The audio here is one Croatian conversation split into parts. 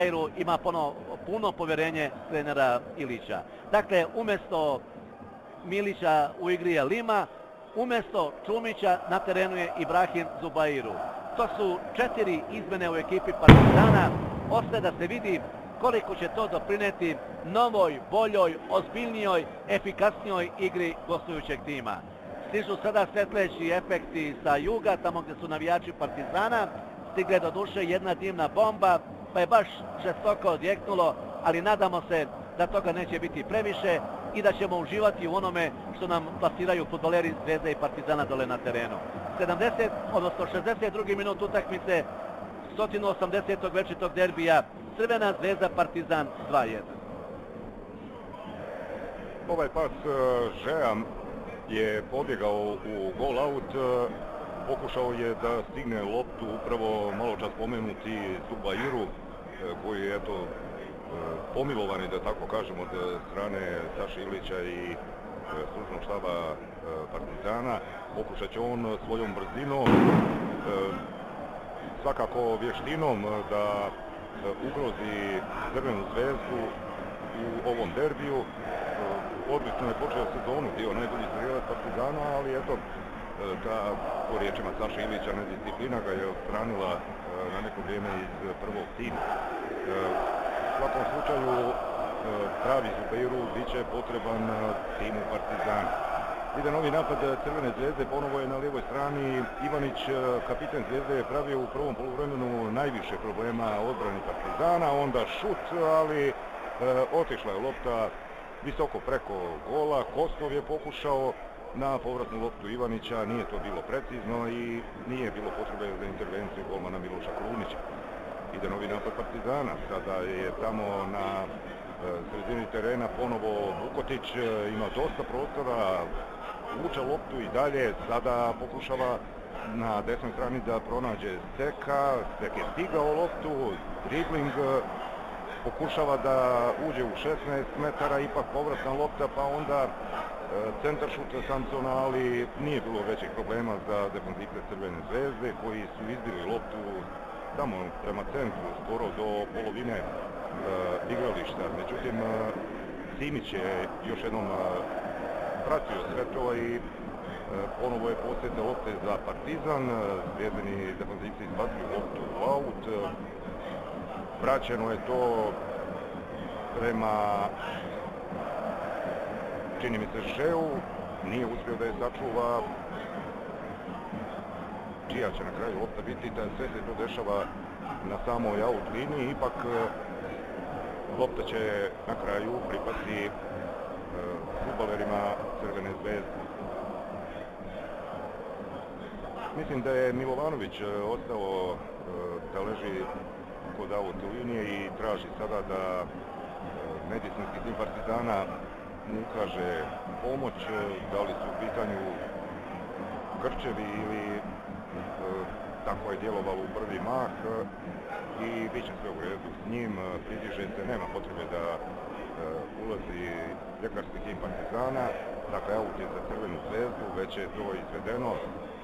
ima puno povjerenje trenera Ilića. Dakle, umjesto Milića u igri je Lima, umjesto Čumića na terenu je Ibrahim Zubairu. To su 4 izmene u ekipi Partizana. Ostaje da se vidi koliko će to doprineti novoj, boljoj, ozbiljnijoj, efikasnijoj igri gostujućeg tima. Stižu sada svetleći efekti sa juga, tamo gdje su navijači Partizana. Stigle do duše jedna dimna bomba, pa je baš žestoko odjeknulo, ali nadamo se da toga neće biti previše i da ćemo uživati u onome što nam plasiraju fudbaleri Zvezde i Partizana dole na terenu. 62. minut utakmice 180. večitog derbija, Crvena Zvezda Partizan 2:1. Ovaj pas Žeja je pobjegao u gol out, pokušao je da stigne loptu upravo malo čas pomenuti Zubairu, koji je pomilovani, da tako kažem, od strane Saše Ilića i stručnog štaba Partizana. Pokušat će on svojom brzinom, svakako vještinom da ugrozi Crvenu Zvezdu u ovom derbiju. Odlično je počeo sezonu, bio najbolji strelac Partizana, ali eto, po riječima Saše Ilića, nedisciplina ga je odstranila na neko vrijeme iz prvog tima. U svakom slučaju, pravi Zubairu bit će potreban timu Partizana. Ide novi napad Crvene Zvezde, ponovo je na lijevoj strani Ivanić, kapiten Zvezde, je pravio u prvom poluvremenu najviše problema odbrani Partizana, onda šut, ali otišla je lopta visoko preko gola. Kostov je pokušao na povratnu loptu Ivanića, nije to bilo precizno i nije bilo potrebe za intervenciju golmana Miloša Krunića. Ide novi napad Partizana, sada je tamo na sredini terena ponovo Vukotić, ima dosta prostora, vuče loptu i dalje, sada pokušava na desnoj strani da pronađe Steka, Stek je stigao loptu, dribling, pokušava da uđe u 16 metara, ipak povratna lopta, pa onda centar šut Samsona, ali nije bilo većih problema za defanzivce Crvene Zvezde, koji su izbili loptu tamo prema centru, skoro do polovine igrališta. Međutim, Simić je još jednom pratio sve to i ponovo je posljedica lopte za Partizan. Zvezdini defanzivci izbacuju loptu u aut. Vraćeno je to prema, čini mi se, Žeju. Nije uspio da je sačuva. Čija će na kraju lopta biti, sve se to dešava na samoj aut liniji. Ipak lopta će na kraju pripasti fudbalerima Crvene Zvezde. Mislim da je Milovanović ostao da leži kod aut linije i traži sada da medicinski tim Partizana mu ukaže pomoć, da li su u pitanju grčevi ili tako je djelovalo u prvi mah i bit će sve u redu s njim, približe se, nema potrebe da ulazi ljekarski tim Partizana, dakle aut je za Crvenu Zvezdu, već je to izvedeno.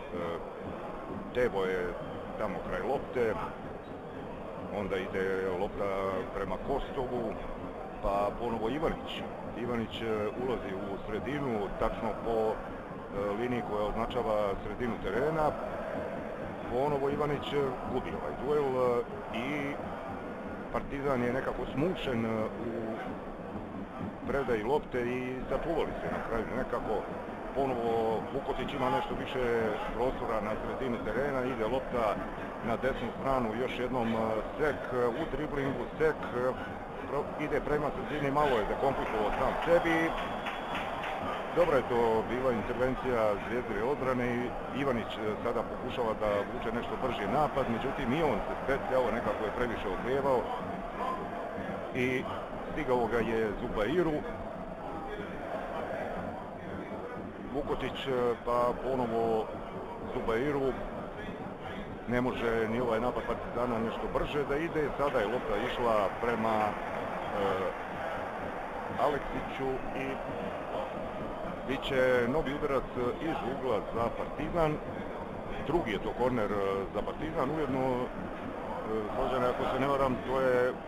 Tebo je tamo kraj lopte, onda ide lopta prema Kostovu, pa ponovo Ivanić. Ivanić ulazi u sredinu, tačno po liniji koja označava sredinu terena. Ponovo Ivanić gubi ovaj duel i Partizan je nekako smušen u predaji lopte i sačuvali se na kraju nekako. Ponovo Vukotić ima nešto više prostora na sredini terena, ide lopta na desnu stranu, još jednom Sek u driblingu, Sek ide prema sredini, malo je zakomplikovao sam sebi. Dobra je to bila intervencija Zvezdine odbrane i Ivanić sada pokušava da vuče nešto brži napad, međutim i on se spetljao, nekako je previše odlijevao i stigao ga je Zubairu. Vukotić pa ponovo Zubairu, ne može ni ovaj napad Partizana nešto brže da ide, sada je lopta išla prema Aleksiću i bit će novi udarac iz ugla za Partizan. Drugi je to korner za Partizan, ujedno, Slođane, ako se ne varam, to je